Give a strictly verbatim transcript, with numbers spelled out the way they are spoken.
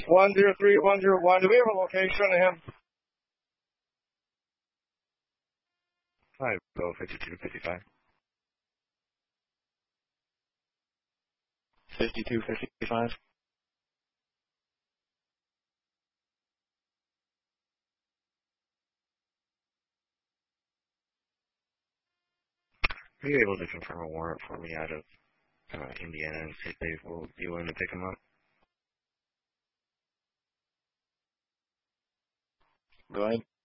one zero three one zero one. Do we have a location on him? Five, go fifty-two fifty-five. fifty-two fifty-five. Are you able to confirm a warrant for me out of uh, Indiana and see if they will be willing to pick him up? Go ahead.